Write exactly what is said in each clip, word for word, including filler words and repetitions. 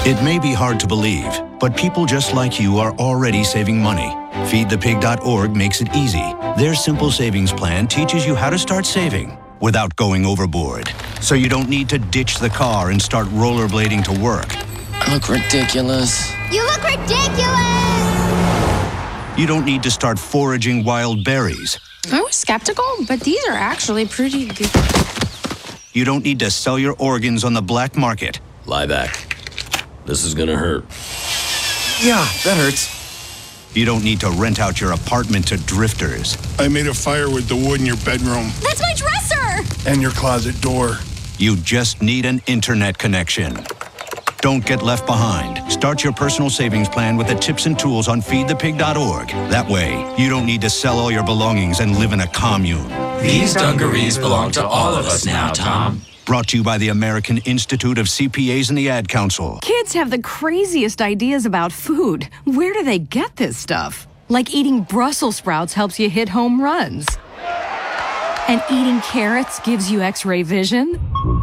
It may be hard to believe, but people just like you are already saving money. feed the pig dot org makes it easy. Their simple savings plan teaches you how to start saving without going overboard. So you don't need to ditch the car and start rollerblading to work. I look ridiculous. You look ridiculous! You don't need to start foraging wild berries. I was skeptical, but these are actually pretty good. You don't need to sell your organs on the black market. Lie back. This is gonna hurt. Yeah, that hurts. You don't need to rent out your apartment to drifters. I made a fire with the wood in your bedroom. That's my dresser! And your closet door. You just need an internet connection. Don't get left behind. Start your personal savings plan with the tips and tools on feed the pig dot org. That way, you don't need to sell all your belongings and live in a commune. These dungarees belong to all of us now, Tom. Brought to you by the American Institute of C P As and the Ad Council. Kids have the craziest ideas about food. Where do they get this stuff? Like eating Brussels sprouts helps you hit home runs. And eating carrots gives you X-ray vision.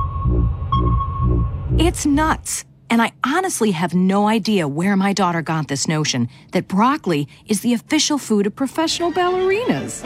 It's nuts. And I honestly have no idea where my daughter got this notion that broccoli is the official food of professional ballerinas.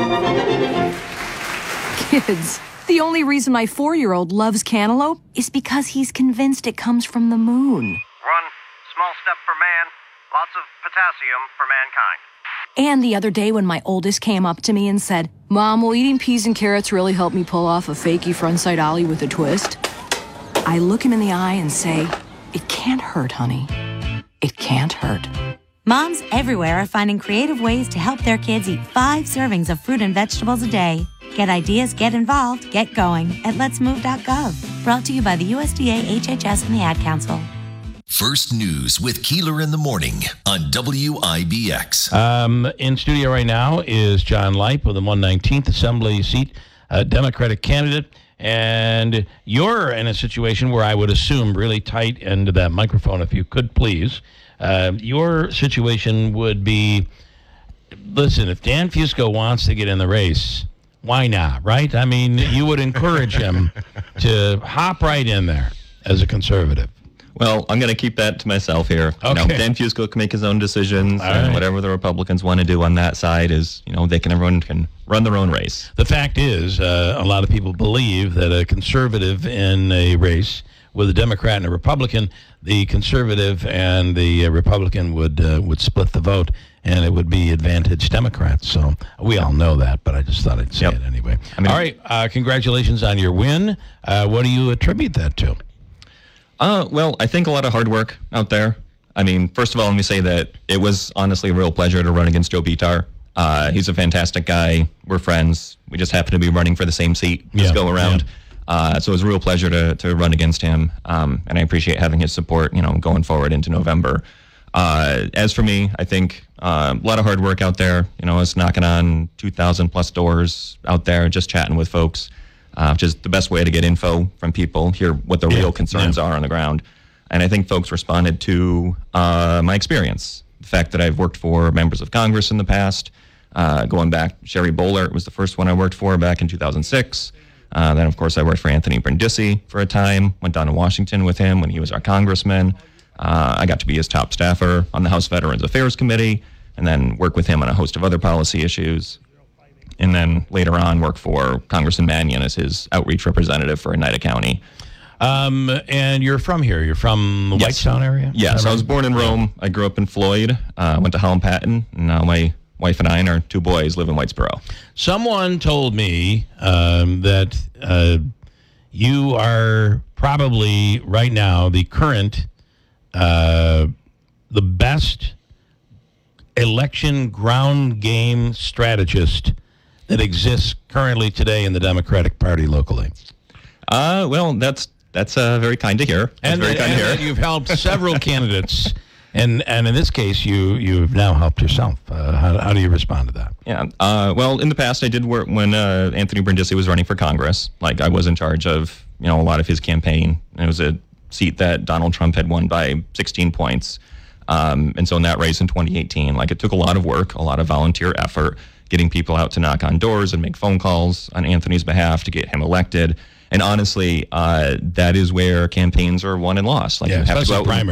Kids, the only reason my four-year-old loves cantaloupe is because he's convinced it comes from the moon. Run, small step for man, lots of potassium for mankind. And the other day when my oldest came up to me and said, Mom, will eating peas and carrots really help me pull off a fakey frontside ollie with a twist? I look him in the eye and say, it can't hurt, honey. It can't hurt. Moms everywhere are finding creative ways to help their kids eat five servings of fruit and vegetables a day. Get ideas, get involved, get going at lets move dot gov. Brought to you by the U S D A, H H S, and the Ad Council. First News with Keeler in the Morning on W I B X. Um, in studio right now is John Leip with the one nineteenth Assembly seat, a Democratic candidate. And you're in a situation where I would assume really tight into that microphone, if you could please. Uh, your situation would be, listen, if Dan Fusco wants to get in the race, why not, right? I mean, you would encourage him to hop right in there as a conservative. Well, I'm going to keep that to myself here. Okay. You know, Dan Fusco can make his own decisions, All and right. whatever the Republicans want to do on that side is, you know, they can everyone can run their own race. The fact is, uh, a lot of people believe that a conservative in a race with a Democrat and a Republican, the conservative and the uh, Republican would uh, would split the vote, and it would be advantage Democrats. So we all know that, but I just thought I'd say Yep. it anyway. I mean- all right, uh, congratulations on your win. Uh, what do you attribute that to? Uh, well, I think a lot of hard work out there. I mean, first of all, let me say that it was honestly a real pleasure to run against Joe Bitar. Uh, he's a fantastic guy. We're friends. We just happen to be running for the same seat this Yeah, go around. yeah. Uh, so it was a real pleasure to to run against him, um, and I appreciate having his support, you know, going forward into November. Uh, as for me, I think uh, a lot of hard work out there. You know, I was knocking on two thousand plus doors out there, just chatting with folks, uh, which is the best way to get info from people, hear what the Yeah, real concerns yeah. are on the ground. And I think folks responded to uh, my experience, the fact that I've worked for members of Congress in the past, uh, going back, Sherry Boehlert was the first one I worked for back in two thousand six. Uh, then, of course, I worked for Anthony Brindisi for a time, went down to Washington with him when he was our congressman. Uh, I got to be his top staffer on the House Veterans Affairs Committee, and then work with him on a host of other policy issues. And then later on, work for Congressman Mannion as his outreach representative for Oneida County. Um, and you're from here. You're from the Yes. Whitestown area? Yes, Is that I was right? born in Rome. I grew up in Floyd, uh, went to Holland Patton, and now my wife and I and our two boys live in Whitesboro. Someone told me um, that uh, you are probably right now the current, uh, the best election ground game strategist that exists currently today in the Democratic Party locally. Uh, well, that's that's uh, very kind to hear. That's And, very kind and to that hear. you've helped several candidates, and and in this case, you you've now helped yourself. Uh, how, how do you respond to that? Yeah. Uh, well, in the past, I did work when uh, Anthony Brindisi was running for Congress. Like, I was in charge of, you know, a lot of his campaign. It was a seat that Donald Trump had won by sixteen points. Um, and so in that race in twenty eighteen, like, it took a lot of work, a lot of volunteer effort, getting people out to knock on doors and make phone calls on Anthony's behalf to get him elected. And honestly, uh, that is where campaigns are won and lost. Like, Yeah, you have to especially go out and- primary.